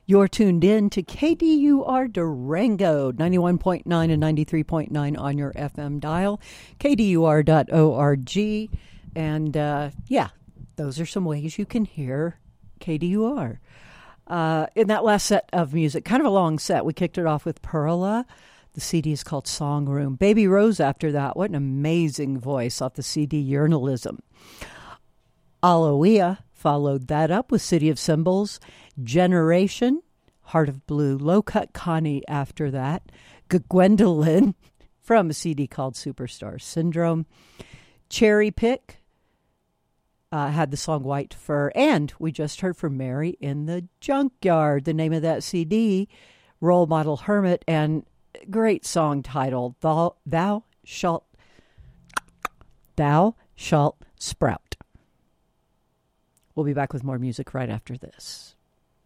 You're tuned in to KDUR Durango, 91.9 and 93.9 on your FM dial, kdur.org. And those are some ways you can hear KDUR. In that last set of music, kind of a long set, we kicked it off with Perla. The CD is called Song Room. Baby Rose after that. What an amazing voice off the CD Journalism. Aloia followed that up with City of Symbols. Generation, Heart of Blue. Low Cut Connie after that. Gwendolyn from a CD called Superstar Syndrome. Cherry Pick had the song White Fur. And we just heard from Mary in the Junkyard, the name of that CD, Role Model Hermit, and great song title, Thou Shalt Sprout. We'll be back with more music right after this.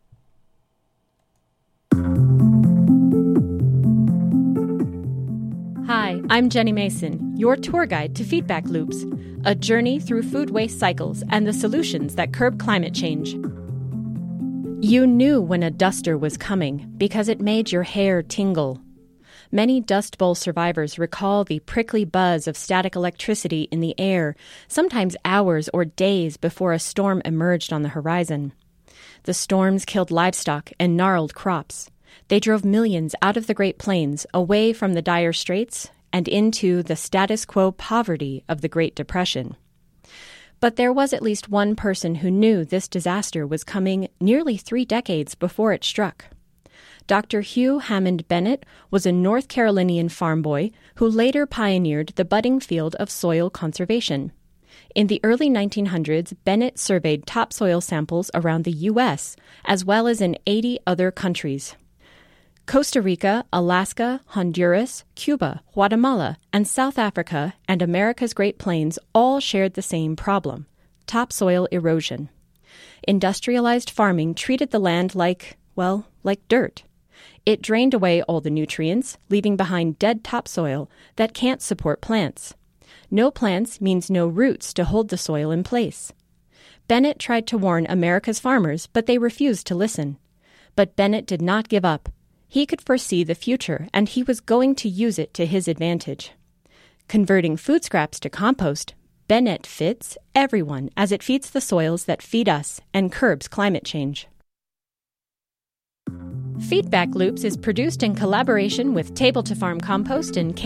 Hi, I'm Jenny Mason, your tour guide to Feedback Loops, a journey through food waste cycles and the solutions that curb climate change. You knew when a duster was coming because it made your hair tingle. Many Dust Bowl survivors recall the prickly buzz of static electricity in the air, sometimes hours or days before a storm emerged on the horizon. The storms killed livestock and gnarled crops. They drove millions out of the Great Plains, away from the dire straits, and into the status quo poverty of the Great Depression. But there was at least one person who knew this disaster was coming nearly 3 decades before it struck. Dr. Hugh Hammond Bennett was a North Carolinian farm boy who later pioneered the budding field of soil conservation. In the early 1900s, Bennett surveyed topsoil samples around the U.S., as well as in 80 other countries. Costa Rica, Alaska, Honduras, Cuba, Guatemala, and South Africa and America's Great Plains all shared the same problem: topsoil erosion. Industrialized farming treated the land like dirt. It drained away all the nutrients, leaving behind dead topsoil that can't support plants. No plants means no roots to hold the soil in place. Bennett tried to warn America's farmers, but they refused to listen. But Bennett did not give up. He could foresee the future, and he was going to use it to his advantage. Converting food scraps to compost, Bennett fits everyone as it feeds the soils that feed us and curbs climate change. Feedback Loops is produced in collaboration with Table to Farm Compost and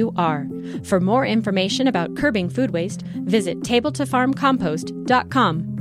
KDUR. For more information about curbing food waste, visit tabletofarmcompost.com.